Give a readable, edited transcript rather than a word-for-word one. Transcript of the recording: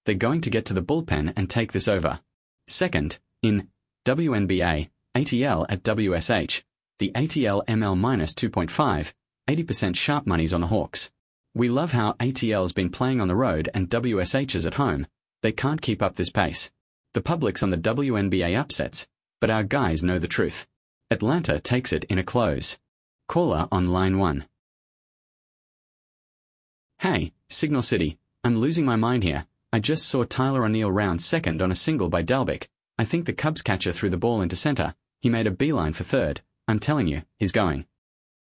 They're going to get to the bullpen and take this over. Second, in WNBA, ATL at WSH, the ATL ML minus 2.5, 80% sharp money's on the Hawks. We love how ATL's been playing on the road and WSH is at home. They can't keep up this pace. The public's on the WNBA upsets, but our guys know the truth. Atlanta takes it in a close. Caller on line 1. Hey, Signal City, I'm losing my mind here. I just saw Tyler O'Neill round second on a single by Delbick. I think the Cubs catcher threw the ball into center. He made a beeline for third. I'm telling you, he's going.